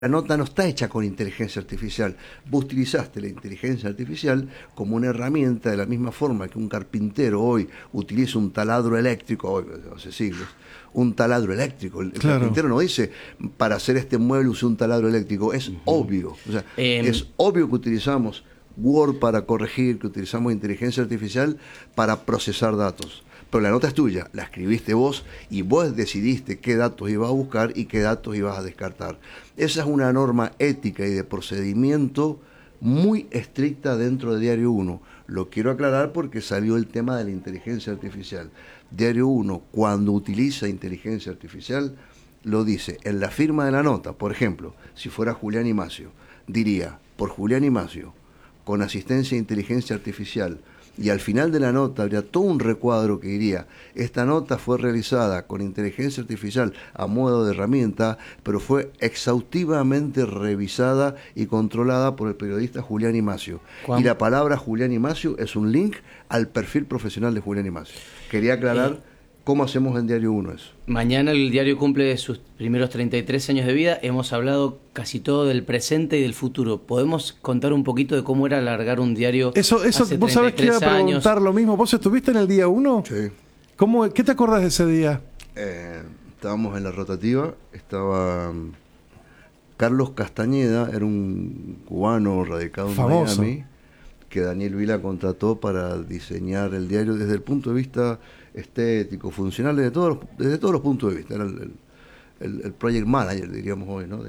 La nota no está hecha con inteligencia artificial. Vos utilizaste la inteligencia artificial como una herramienta de la misma forma que un carpintero hoy utiliza un taladro eléctrico, hoy, hace siglos, un taladro eléctrico. El carpintero no dice, para hacer este mueble use un taladro eléctrico. Es obvio. O sea, es obvio que utilizamos Word para corregir, que utilizamos inteligencia artificial para procesar datos. Pero la nota es tuya, la escribiste vos y vos decidiste qué datos ibas a buscar y qué datos ibas a descartar. Esa es una norma ética y de procedimiento muy estricta dentro de Diario 1. Lo quiero aclarar porque salió el tema de la inteligencia artificial. Diario 1, cuando utiliza inteligencia artificial, lo dice en la firma de la nota. Por ejemplo, si fuera Julián Imacio, diría, por Julián Imacio, con asistencia de inteligencia artificial, y al final de la nota habría todo un recuadro que diría, esta nota fue realizada con inteligencia artificial a modo de herramienta, pero fue exhaustivamente revisada y controlada por el periodista Julián Imacio. Y la palabra Julián Imacio es un link al perfil profesional de Julián Imacio. Quería aclarar cómo hacemos en Diario 1 eso. Mañana el diario cumple sus primeros 33 años de vida. Hemos hablado casi todo del presente y del futuro. ¿Podemos contar un poquito de cómo era alargar un diario hace vos sabés que iba a preguntar años? Lo mismo. ¿Vos estuviste en el día 1? Sí. ¿Qué te acordás de ese día? Estábamos en la rotativa, estaba Carlos Castañeda, era un cubano radicado en famoso. Miami, que Daniel Vila contrató para diseñar el diario desde el punto de vista estético, funcional, desde todos los puntos de vista. Era el project manager, diríamos hoy, ¿no?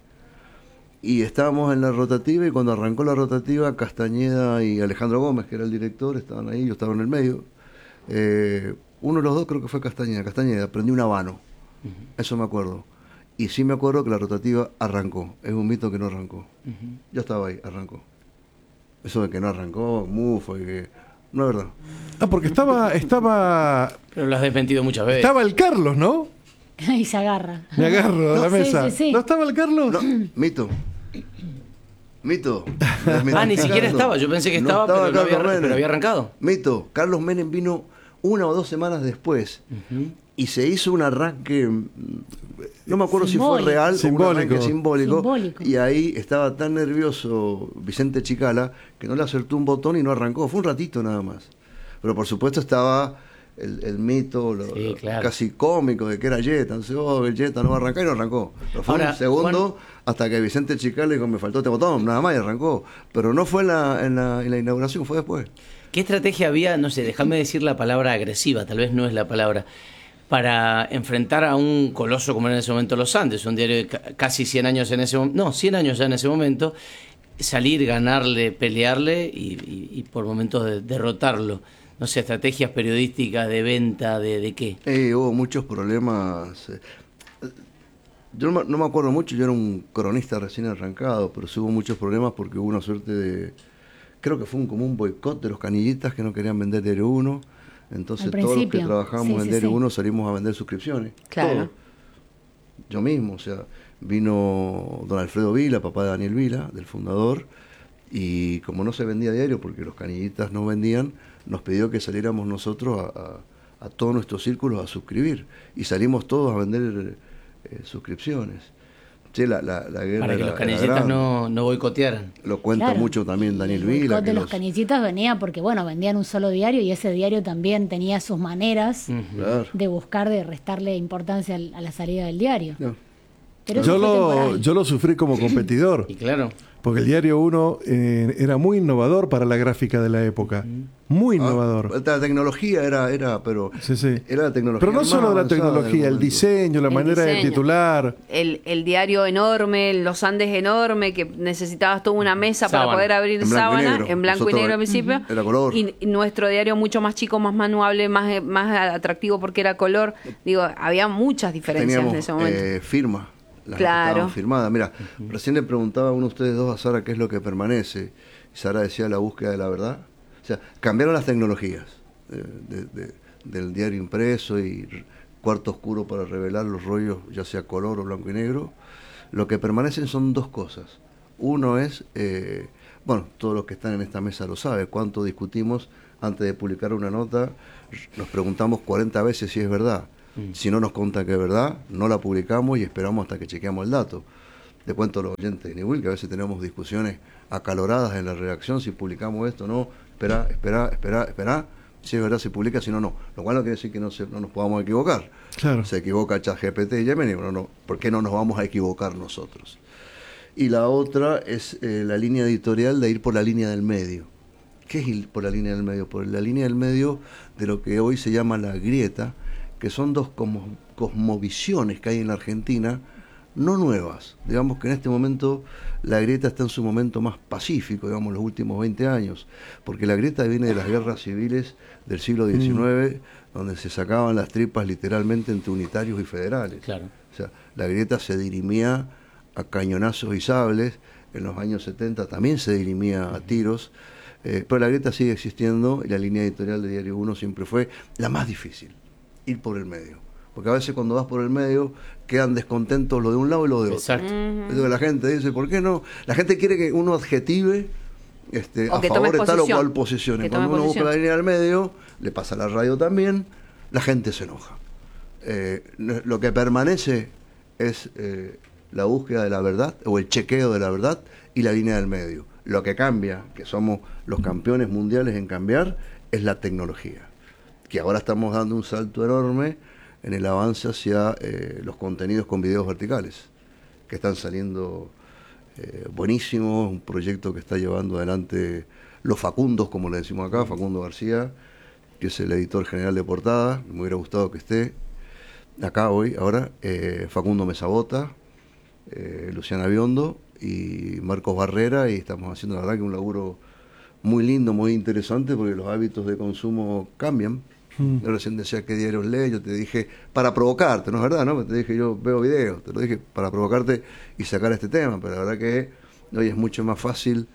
Y estábamos en la rotativa, y cuando arrancó la rotativa, Castañeda y Alejandro Gómez, que era el director, estaban ahí, yo estaba en el medio. Uno de los dos creo que fue Castañeda, prendió un habano. Eso me acuerdo. Y sí me acuerdo que la rotativa arrancó. Es un mito que no arrancó. Yo estaba ahí, arrancó. Eso de que no arrancó, mufo, y que... No es verdad. Porque estaba... Pero lo has desmentido muchas veces. Estaba el Carlos, ¿no? Y se agarra. Me agarro de la mesa. Sí. ¿No estaba el Carlos? No, mito. Ni siquiera estaba. Yo pensé que estaba, pero había arrancado. Mito. Carlos Menem vino 1 o 2 semanas después. Y se hizo un arranque, no me acuerdo si fue real o un arranque simbólico. Y ahí estaba tan nervioso Vicente Chicala que no le acertó un botón y no arrancó. Fue un ratito nada más. Pero por supuesto estaba el mito claro, casi cómico de que era Jetta. Entonces, el Jetta no va a arrancar, y no arrancó. Pero fue un segundo hasta que Vicente Chicala dijo, me faltó este botón, nada más, y arrancó. Pero no fue en la inauguración, fue después. ¿Qué estrategia había? No sé, déjame decir la palabra agresiva, tal vez no es la palabra, para enfrentar a un coloso como era en ese momento Los Andes, un diario de casi 100 años en ese momento, 100 años ya en ese momento, salir, ganarle, pelearle y por momentos derrotarlo? No sé, estrategias periodísticas de venta, ¿de qué? Hubo muchos problemas. Yo no me acuerdo mucho, yo era un cronista recién arrancado, pero sí hubo muchos problemas porque hubo una suerte de... Creo que fue como un boicot de los canillitas que no querían vender Diario 1. Entonces todos los que trabajábamos en Diario 1 salimos a vender suscripciones. Claro. Todos. Yo mismo, o sea, vino don Alfredo Vila, papá de Daniel Vila, del fundador, y como no se vendía diario porque los canillitas no vendían, nos pidió que saliéramos nosotros a todos nuestros círculos a suscribir. Y salimos todos a vender suscripciones. Sí, la guerra para que los canillitas no boicotearan. Lo cuenta mucho también Daniel Vila. El boicot de los canillitas venía porque, vendían un solo diario y ese diario también tenía sus maneras de buscar, de restarle importancia a la salida del diario. No. Pero yo lo sufrí como competidor. Y claro. Porque el Diario 1 era muy innovador para la gráfica de la época. Muy innovador. La tecnología era la tecnología. Pero no solo la tecnología, el diseño, la manera de titular. El diario enorme, Los Andes enorme, que necesitabas toda una mesa para poder abrir sábana, en blanco y negro al principio. Era color. Y nuestro diario mucho más chico, más manuable, más atractivo porque era color. Digo, había muchas diferencias en ese momento. Firma. Las estaban firmadas. Mira, recién le preguntaba a uno de ustedes dos, a Sara, qué es lo que permanece. Y Sara decía la búsqueda de la verdad. O sea, cambiaron las tecnologías del diario impreso y cuarto oscuro para revelar los rollos, ya sea color o blanco y negro. Lo que permanecen son dos cosas. Uno es, todos los que están en esta mesa lo saben, cuánto discutimos antes de publicar una nota, nos preguntamos 40 veces si es verdad. Si no nos conta que es verdad, no la publicamos y esperamos hasta que chequeamos el dato. Le cuento a los oyentes de Niwil que a veces tenemos discusiones acaloradas en la redacción, si publicamos esto o no, espera, si es verdad se publica, si no, no. Lo cual no quiere decir que no nos podamos equivocar. Claro. Se equivoca ChatGPT y Gemini, no, ¿por qué no nos vamos a equivocar nosotros? Y la otra es la línea editorial de ir por la línea del medio. ¿Qué es ir por la línea del medio? Por la línea del medio de lo que hoy se llama la grieta, que son dos cosmovisiones que hay en la Argentina, no nuevas. Digamos que en este momento la grieta está en su momento más pacífico, digamos, los últimos 20 años, porque la grieta viene de las guerras civiles del siglo XIX, donde se sacaban las tripas literalmente entre unitarios y federales. Claro. O sea, la grieta se dirimía a cañonazos y sables, en los años 70 también se dirimía a tiros, pero la grieta sigue existiendo y la línea editorial de Diario 1 siempre fue la más difícil, ir por el medio. Porque a veces cuando vas por el medio quedan descontentos lo de un lado y lo de otro. Exacto. Entonces la gente dice, ¿por qué no? La gente quiere que uno adjetive a favor de tal o cual posición. Y cuando uno busca la línea del medio, le pasa a la radio también, la gente se enoja. Lo que permanece es la búsqueda de la verdad, o el chequeo de la verdad, y la línea del medio. Lo que cambia, que somos los campeones mundiales en cambiar, es la tecnología. Que ahora estamos dando un salto enorme en el avance hacia los contenidos con videos verticales, que están saliendo buenísimos, un proyecto que está llevando adelante los Facundos, como le decimos acá, Facundo García, que es el editor general de Portada, me hubiera gustado que esté acá hoy, ahora, Facundo Mesabota, Luciana Biondo y Marcos Barrera, y estamos haciendo la verdad que un laburo muy lindo, muy interesante, porque los hábitos de consumo cambian. Yo recién decía qué diarios lees, yo te dije para provocarte, ¿no es verdad? ¿No? Te dije yo veo videos, te lo dije para provocarte y sacar este tema, pero la verdad que hoy es mucho más fácil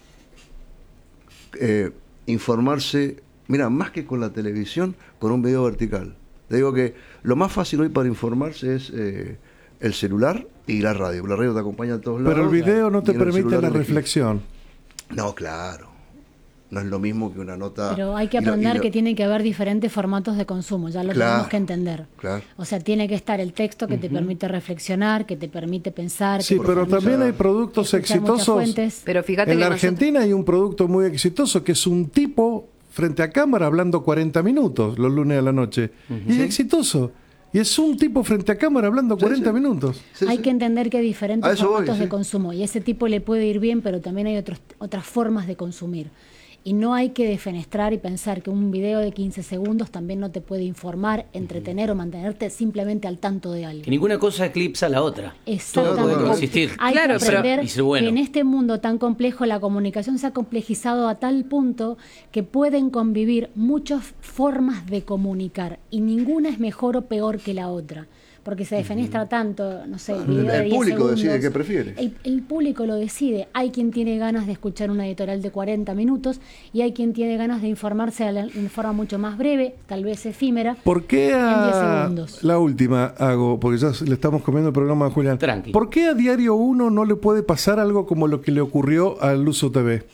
informarse, mira, más que con la televisión, con un video vertical. Te digo que lo más fácil hoy para informarse es el celular y la radio. La radio te acompaña a todos lados. Pero el video no te permite la reflexión. No, claro. No es lo mismo que una nota... Pero hay que aprender que tiene que haber diferentes formatos de consumo, ya lo tenemos que entender. Claro. O sea, tiene que estar el texto que te permite reflexionar, que te permite pensar. Sí, pero también hay productos exitosos. Pero fíjate en que la Argentina hay un producto muy exitoso que es un tipo frente a cámara hablando 40 minutos los lunes a la noche. Y es exitoso. Y es un tipo frente a cámara hablando 40 minutos. Hay que entender que hay diferentes formatos de consumo. Y ese tipo le puede ir bien, pero también hay otras formas de consumir. Y no hay que defenestrar y pensar que un video de 15 segundos también no te puede informar, entretener o mantenerte simplemente al tanto de algo. Que ninguna cosa eclipsa a la otra. Exactamente. Todo puede coexistir. Hay que aprender bueno. que en este mundo tan complejo la comunicación se ha complejizado a tal punto que pueden convivir muchas formas de comunicar y ninguna es mejor o peor que la otra. Porque se defenestra tanto, no sé, el video de 10 público segundos. decide qué prefiere. El público lo decide. Hay quien tiene ganas de escuchar una editorial de 40 minutos y hay quien tiene ganas de informarse en forma mucho más breve, tal vez efímera. ¿Por qué en 10 segundos? La última hago, porque ya le estamos comiendo el programa a Julián. Tranqui. ¿Por qué a Diario 1 no le puede pasar algo como lo que le ocurrió a Luso TV?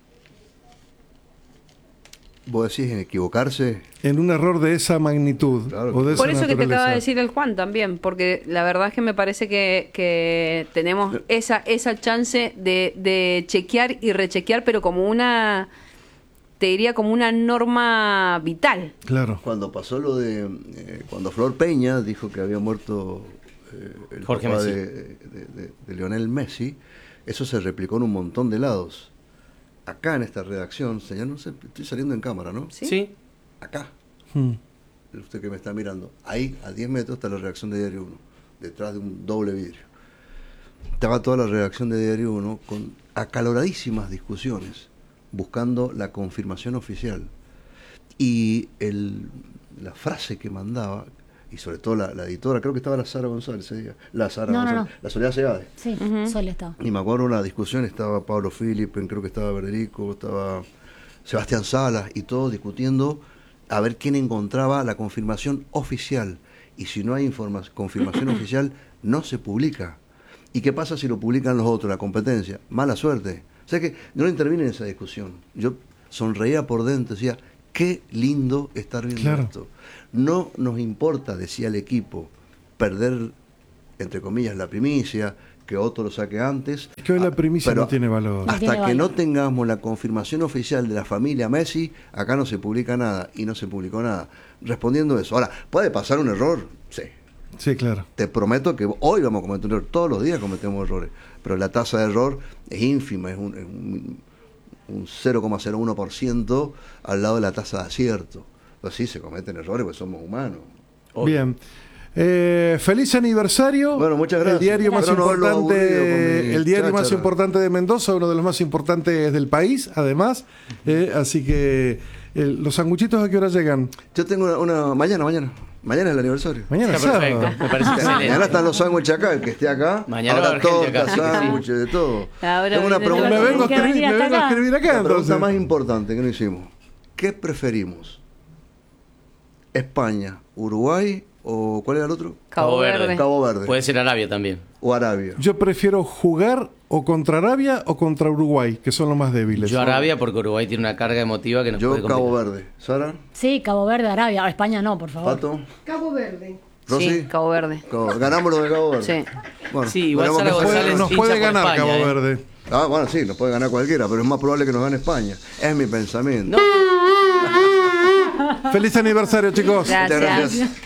¿Vos decís en equivocarse? En un error de esa magnitud. Claro. O de esa Por eso que te naturaleza. acaba de decir el Juan también, porque la verdad es que me parece que tenemos esa chance de chequear y rechequear, pero como una, te diría como una norma vital. Claro. Cuando pasó lo de... cuando Flor Peña dijo que había muerto el Jorge papá Messi. de Lionel Messi, eso se replicó en un montón de lados. Acá en esta redacción, señor, no sé, estoy saliendo en cámara, ¿no? Sí. Acá. Usted que me está mirando. Ahí, a 10 metros, está la redacción de Diario 1, detrás de un doble vidrio. Estaba toda la redacción de Diario 1 con acaloradísimas discusiones, buscando la confirmación oficial. Y la frase que mandaba, y sobre todo la editora, creo que estaba la Sara González ese día, la Soledad Segade. Sí, Sol estaba. Y me acuerdo la discusión, estaba Pablo Filipen, creo que estaba Verderico, estaba Sebastián Salas, y todos discutiendo a ver quién encontraba la confirmación oficial. Y si no hay confirmación oficial, no se publica. ¿Y qué pasa si lo publican los otros, la competencia? Mala suerte. O sea que no intervine en esa discusión. Yo sonreía por dentro, decía, qué lindo estar viendo esto. No nos importa, decía el equipo, perder, entre comillas, la primicia, que otro lo saque antes. Es que hoy la primicia pero no tiene valor. Hasta que no tengamos la confirmación oficial de la familia Messi, acá no se publica nada y no se publicó nada. Respondiendo eso. Ahora, ¿puede pasar un error? Sí. Sí, claro. Te prometo que hoy vamos a cometer un error. Todos los días cometemos errores. Pero la tasa de error es ínfima, es un 0,01% al lado de la tasa de acierto. Entonces sí, se cometen errores porque somos humanos. Bien. Feliz aniversario. Bueno, muchas gracias. El diario más importante, el diario más cháchara. importante de Mendoza, uno de los más importantes del país, además. Así que los sanguchitos, ¿a qué hora llegan? Yo tengo una mañana es el aniversario. Mañana Está sábado. perfecto, me parece excelente. Mañana están los sándwiches acá, el que esté acá. Mañana habrá va a haber gente torta, acá, sí. sándwiches, de todo. Ahora Tengo una viene pregunta. Me vengo a Que venir hasta acá. escribir acá, La pregunta entonces. más importante que no hicimos. ¿Qué preferimos? ¿España, Uruguay o cuál era el otro? Cabo Verde. Cabo Verde. Puede ser Arabia también. O Arabia. Yo prefiero jugar o contra Arabia o contra Uruguay, que son los más débiles. Yo Arabia porque Uruguay tiene una carga emotiva que nos puede Yo complicar. Cabo Verde. ¿Sara? Sí, Cabo Verde, Arabia. España no, por favor. ¿Pato? Cabo Verde. ¿Rosy? Sí, Cabo Verde. Ganamos lo de Cabo Verde. Sí. Bueno, Sí, igual veremos Sara qué pasa. González Nos hincha puede por ganar España, Cabo Verde. Ah, bueno, sí, nos puede ganar cualquiera, pero es más probable que nos gane España. Es mi pensamiento. No, Feliz aniversario, chicos. Muchas Gracias. gracias.